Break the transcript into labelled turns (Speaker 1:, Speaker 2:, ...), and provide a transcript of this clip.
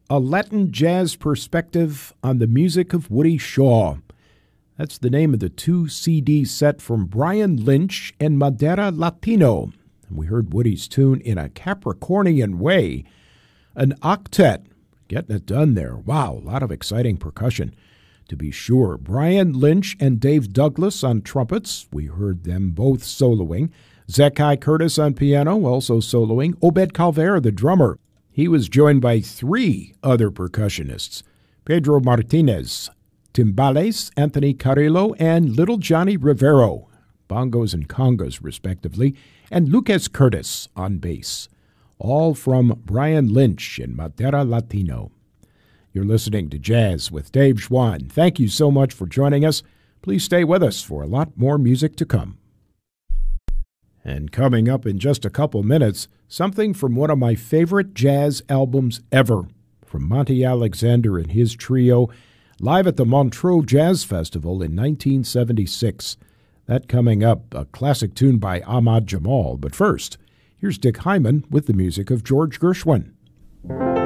Speaker 1: A Latin Jazz Perspective on the Music of Woody Shaw. That's the name of the 2-CD set from Brian Lynch and Madera Latino. And we heard Woody's tune in a Capricornian way. An octet. Getting it done there. Wow, a lot of exciting percussion. To be sure, Brian Lynch and Dave Douglas on trumpets. We heard them both soloing. Zekai Curtis on piano, also soloing. Obed Calver, the drummer. He was joined by 3 other percussionists. Pedro Martinez, timbales, Anthony Carrillo, and Little Johnny Rivero, bongos and congas, respectively, and Lucas Curtis on bass. All from Brian Lynch and Madera Latino. You're listening to Jazz with Dave Schwann. Thank you so much for joining us. Please stay with us for a lot more music to come. And coming up in just a couple minutes, something from one of my favorite jazz albums ever, from Monty Alexander and his trio, live at the Montreux Jazz Festival in 1976. That coming up, a classic tune by Ahmad Jamal. But first, here's Dick Hyman with the music of George Gershwin.